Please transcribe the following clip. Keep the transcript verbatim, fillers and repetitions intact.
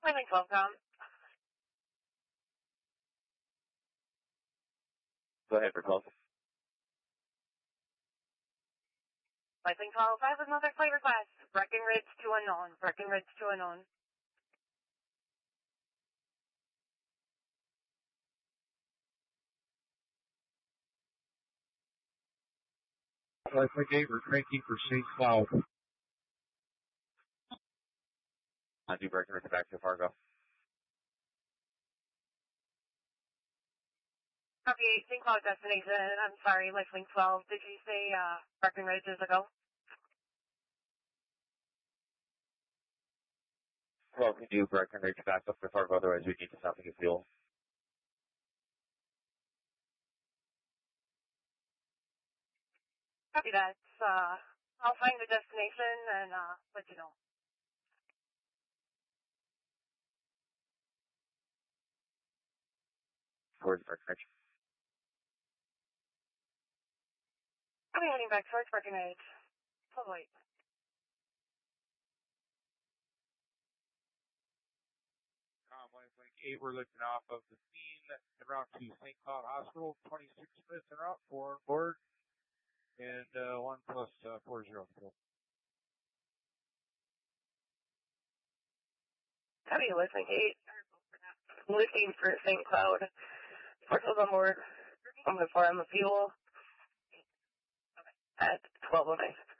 I think welcome. Go ahead for call. I think twelve. I have another flight request. Breckenridge to unknown. Breckenridge to unknown. Flight eight, we're cranking for Saint Cloud. I do Breckenridge back to Fargo. Copy eight, Saint Cloud destination. I'm sorry, LifeLink twelve. Did you say uh, Breckenridge is a go? Well, can you Breckenridge back up to Fargo? Otherwise, we need to stop to get fuel. Copy that. Uh, I'll find the destination and uh, let you know. Towards Breckenridge. I'll be heading back towards Breckenridge. Oh, wait. LifeLink eight, we're lifting off of the scene en route to Saint Cloud Hospital, twenty-six minutes en route, four on board, and uh, one plus uh, four zero. Copy, LifeLink eight. Looking for Saint Cloud. Parcels on board. I'm going for on the fuel at twelve oh nine.